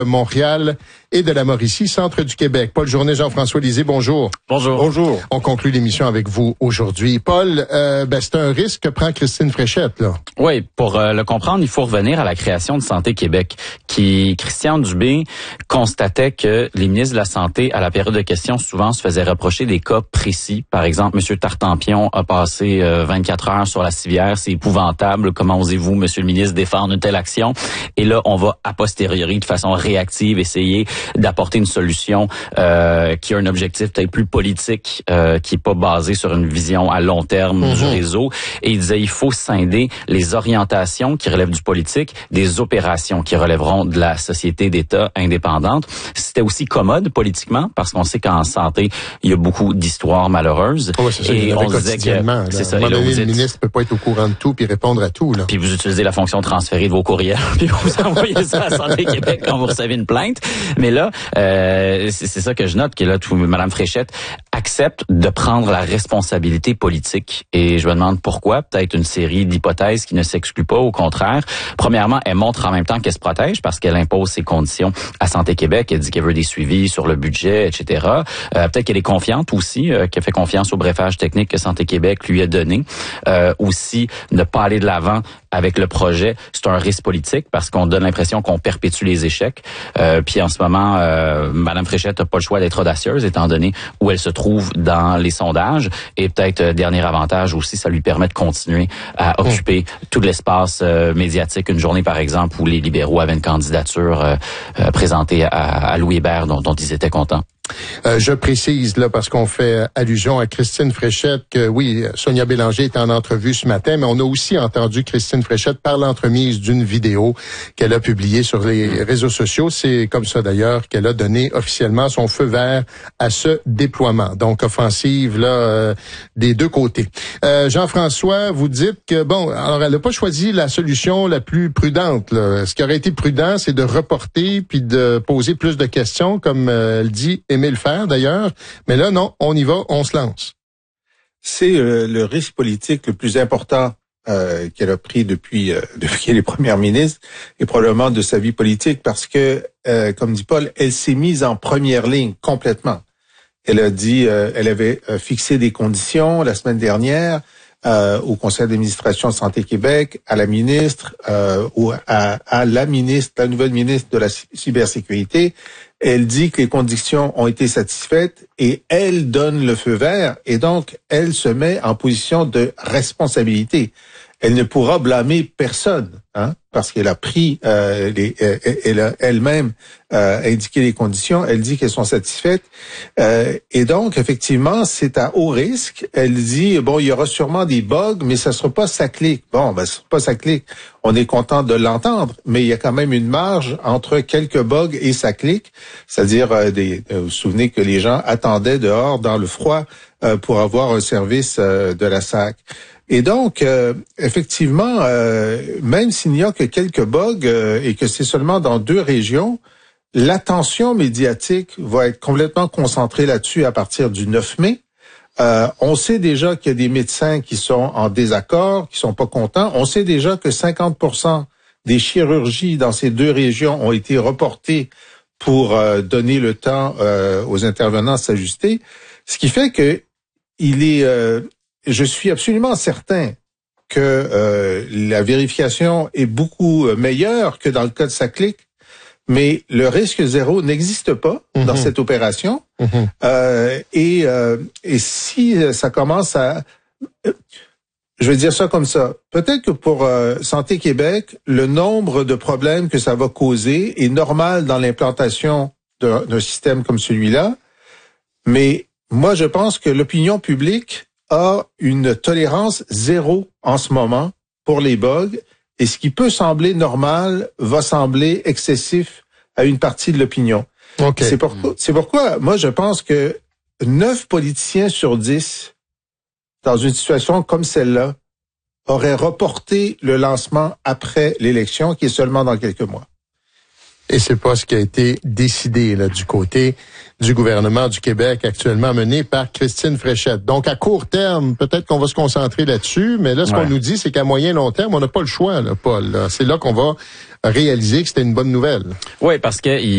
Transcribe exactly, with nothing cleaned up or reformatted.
Montréal et de la Mauricie, centre du Québec. Paul Journet, Jean-François Lisée, bonjour. Bonjour. Bonjour. On conclut l'émission avec vous aujourd'hui. Paul, euh, ben, c'est un risque que prend Christine Fréchette, là. Oui, pour euh, le comprendre, il faut revenir à la création de Santé Québec, qui, Christian Dubé, constatait que les ministres de la Santé, à la période de questions, souvent se faisaient reprocher des cas précis. Par exemple, M. Tartampion a passé euh, vingt-quatre heures sur la civière, c'est épouvantable. Comment osez-vous, M. le ministre, défendre une telle action? Et là, on va, a posteriori, de façon réactive, essayer d'apporter une solution euh, qui a un objectif peut-être plus politique, euh, qui est pas basé sur une vision à long terme mm-hmm. du réseau. Et il disait, il faut scinder les orientations qui relèvent du politique des opérations qui relèveront de la société d'État indépendante. C'était aussi commode politiquement, parce qu'on sait qu'en santé, il y a beaucoup d'histoires malheureuses. Oui, c'est ça, et on disait que c'est ça. À un moment donné, le ministre peut pas être au courant de tout puis répondre à tout, là. Puis vous utilisez la fonction transférée de vos courriels, puis vous envoyez ça à Santé Québec quand vous recevez une plainte. Mais là, euh, c'est, c'est ça que je note, que là, tout, Mme Fréchette accepte de prendre la responsabilité politique. Et je me demande pourquoi. Peut-être une série d'hypothèses qui ne s'excluent pas. Au contraire, premièrement, elle montre en même temps qu'elle se protège parce qu'elle impose ses conditions à Santé Québec. Elle dit qu'elle veut des suivis sur le budget, et cetera. Euh, peut-être qu'elle est confiante aussi, euh, qu'elle fait confiance au brefage technique que Santé Québec lui a donné. Euh, aussi, ne pas aller de l'avant avec le projet, c'est un risque politique parce qu'on donne l'impression qu'on perpétue les échecs. Euh, puis en ce moment, euh, Mme Fréchette n'a pas le choix d'être audacieuse étant donné où elle se trouve dans les sondages. Et peut-être, euh, dernier avantage aussi, ça lui permet de continuer à occuper mmh. tout l'espace euh, médiatique. Une journée, par exemple, où les libéraux avaient une candidature euh, euh, présentée à, à Louis Hébert dont, dont ils étaient contents. Euh, je précise là parce qu'on fait allusion à Christine Fréchette que oui, Sonia Bélanger est en entrevue ce matin, mais on a aussi entendu Christine Fréchette par l'entremise d'une vidéo qu'elle a publiée sur les réseaux sociaux. C'est comme ça d'ailleurs qu'elle a donné officiellement son feu vert à ce déploiement. Donc offensive là euh, des deux côtés. Euh, Jean-François, vous dites que bon, alors elle n'a pas choisi la solution la plus prudente, là. Ce qui aurait été prudent, c'est de reporter puis de poser plus de questions, comme euh, elle dit. Aimer le faire d'ailleurs, mais là non, on y va, on se lance. C'est euh, le risque politique le plus important euh, qu'elle a pris depuis euh, depuis qu'elle est première ministre et probablement de sa vie politique parce que, euh, comme dit Paul, elle s'est mise en première ligne complètement. Elle a dit, euh, elle avait euh, fixé des conditions la semaine dernière euh, au conseil d'administration de Santé Québec, à la ministre euh, ou à, à la ministre, la nouvelle ministre de la cybersécurité. Elle dit que les conditions ont été satisfaites et elle donne le feu vert et donc elle se met en position de responsabilité. Elle ne pourra blâmer personne, hein, parce qu'elle a pris, euh, les, euh, elle a elle-même euh, indiqué les conditions. Elle dit qu'elles sont satisfaites euh, et donc effectivement c'est à haut risque. Elle dit bon, il y aura sûrement des bugs, mais ça sera pas ça clique. Bon, ben ça sera pas ça clique. On est content de l'entendre, mais il y a quand même une marge entre quelques bugs et ça clique, c'est-à-dire euh, des. Euh, vous vous souvenez que les gens attendaient dehors dans le froid euh, pour avoir un service euh, de la S A C. Et donc, euh, effectivement, euh, même s'il n'y a que quelques bugs euh, et que c'est seulement dans deux régions, l'attention médiatique va être complètement concentrée là-dessus à partir du neuf mai. Euh, on sait déjà qu'il y a des médecins qui sont en désaccord, qui sont pas contents. On sait déjà que cinquante pour cent des chirurgies dans ces deux régions ont été reportées pour euh, donner le temps euh, aux intervenants de s'ajuster. Ce qui fait que il est... Euh, Je suis absolument certain que euh, la vérification est beaucoup meilleure que dans le cas de SACLIC, mais le risque zéro n'existe pas mm-hmm. dans cette opération. Mm-hmm. Euh, et, euh, et si ça commence à... Je vais dire ça comme ça. Peut-être que pour euh, Santé Québec, le nombre de problèmes que ça va causer est normal dans l'implantation d'un, d'un système comme celui-là, mais moi, je pense que l'opinion publique a une tolérance zéro en ce moment pour les bugs et ce qui peut sembler normal va sembler excessif à une partie de l'opinion. Okay. C'est pourquoi, c'est pourquoi moi je pense que neuf politiciens sur dix dans une situation comme celle-là auraient reporté le lancement après l'élection qui est seulement dans quelques mois. Et c'est pas ce qui a été décidé là du côté du gouvernement du Québec actuellement mené par Christine Fréchette. Donc à court terme, peut-être qu'on va se concentrer là-dessus, mais là ce ouais. qu'on nous dit c'est qu'à moyen long terme, on n'a pas le choix là, Paul. Là. C'est là qu'on va réaliser que c'était une bonne nouvelle. Oui, parce que il